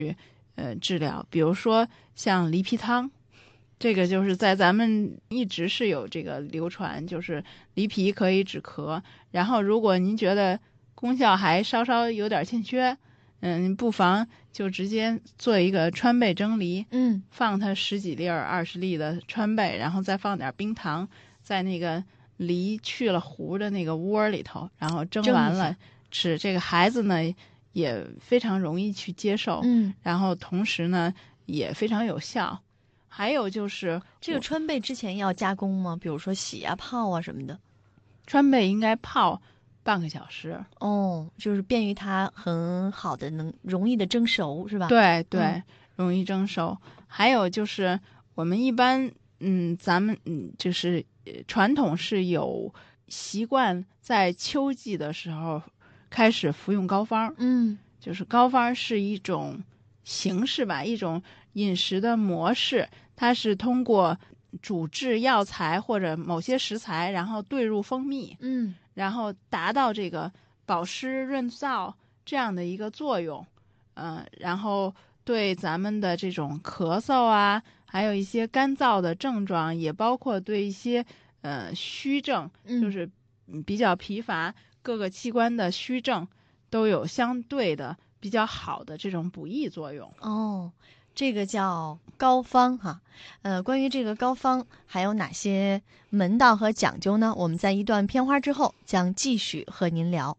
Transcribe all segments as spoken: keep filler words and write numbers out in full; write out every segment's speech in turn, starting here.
呃治疗，比如说像梨皮汤，这个就是在咱们一直是有这个流传，就是梨皮可以止咳，然后如果您觉得功效还稍稍有点欠缺，嗯，不妨就直接做一个川贝蒸梨， 嗯， 放它十几粒儿、二十粒的川贝，然后再放点冰糖，在那个梨去了核的那个窝里头，然后蒸完了吃。这个孩子呢也非常容易去接受， 嗯， 然后同时呢也非常有效。还有就是这个川贝之前要加工吗？比如说洗啊、泡啊什么的。 川贝应该泡半个小时哦，就是便于它很好的能容易的蒸熟，是吧？ 对对、 嗯， 容易蒸熟。还有就是我们一般嗯咱们嗯就是传统是有习惯在秋季的时候开始服用膏方， 嗯， 就是膏方是一种形式吧，一种饮食的模式，它是通过煮制药材或者某些食材，然后兑入蜂蜜， 嗯， 然后达到这个保湿润燥这样的一个作用，嗯、呃，然后对咱们的这种咳嗽啊，还有一些干燥的症状，也包括对一些呃虚症，就是比较疲乏各个器官的虚症，都有相对的比较好的这种补益作用。 哦，这个叫膏方哈。呃，关于这个膏方还有哪些门道和讲究呢？我们在一段片花之后将继续和您聊。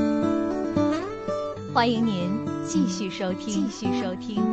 欢迎您继续收听，继续收听。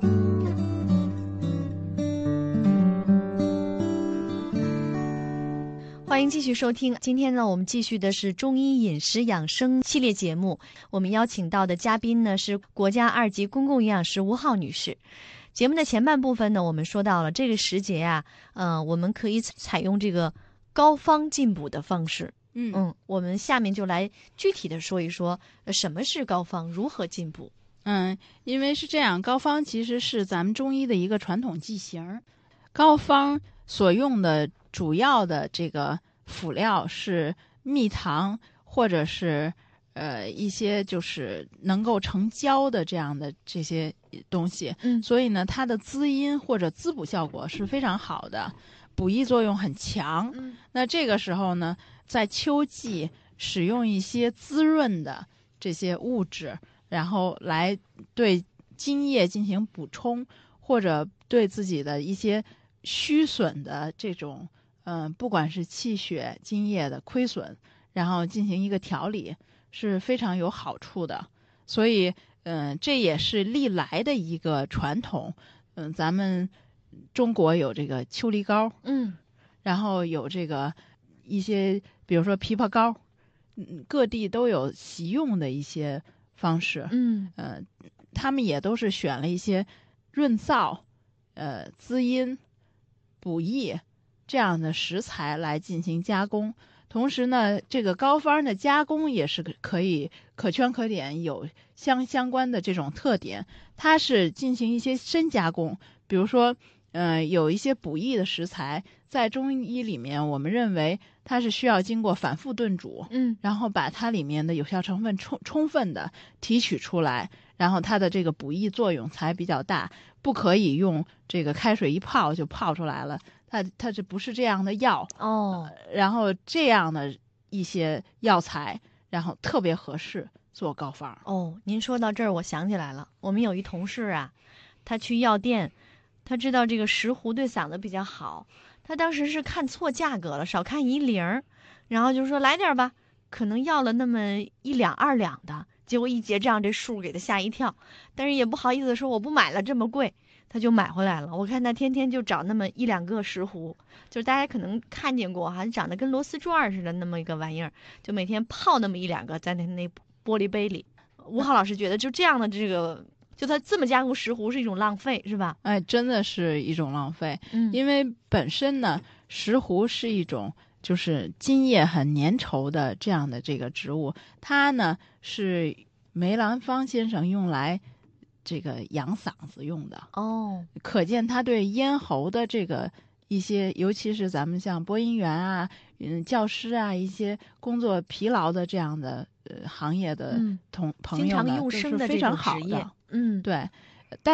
欢迎继续收听。今天呢，我们继续的是中医饮食养生系列节目。我们邀请到的嘉宾呢是国家二级公共营养师吴浩女士。节目的前半部分呢，我们说到了这个时节啊，呃，我们可以采用这个膏方进补的方式。 嗯嗯，我们下面就来具体的说一说，呃，什么是膏方，如何进补。 嗯，因为是这样，膏方其实是咱们中医的一个传统剂型，膏方所用的主要的这个辅料是蜜糖，或者是呃一些就是能够成胶的这样的这些东西， 嗯， 所以呢，它的滋阴或者滋补效果是非常好的，补益作用很强。 嗯， 那这个时候呢，在秋季使用一些滋润的这些物质，然后来对津液进行补充，或者对自己的一些虚损的这种嗯、呃，不管是气血津液的亏损，然后进行一个调理，是非常有好处的。所以嗯、呃，这也是历来的一个传统。嗯、呃，咱们中国有这个秋梨膏， 嗯， 然后有这个一些比如说枇杷膏，嗯，各地都有习用的一些方式。 嗯， 呃，他们也都是选了一些润燥、呃滋阴、补益这样的食材来进行加工。同时呢，这个膏方的加工也是可以可圈可点，有相相关的这种特点。它是进行一些深加工，比如说，呃，有一些补益的食材，在中医里面，我们认为它是需要经过反复炖煮， 嗯， 然后把它里面的有效成分充充分的提取出来，然后它的这个补益作用才比较大。不可以用这个开水一泡就泡出来了，它它这不是这样的药哦、 呃。然后这样的一些药材，然后特别合适做膏方。 哦，您说到这儿，我想起来了，我们有一同事啊，他去药店，他知道这个石斛对嗓子比较好，他当时是看错价格了，少看一零，然后就说来点吧，可能要了那么一两二两的，结果一结账这数给他吓一跳，但是也不好意思说我不买了，这么贵，他就买回来了。我看他天天就找那么一两个石斛，就是大家可能看见过哈，长得跟螺丝转似的那么一个玩意儿，就每天泡那么一两个在那那玻璃杯里。吴浩老师觉得就这样的这个，就他这么加工石斛是一种浪费，是吧？ 哎，真的是一种浪费。 嗯， 因为本身呢，石斛是一种就是津液很粘稠的这样的这个植物，它呢是梅兰芳先生用来这个养嗓子用的。 哦， 可见它对咽喉的这个一些，尤其是咱们像播音员啊、嗯教师啊，一些工作疲劳的这样的呃行业的同、嗯、朋友呢， 经常用声的非常好职业。嗯， 对。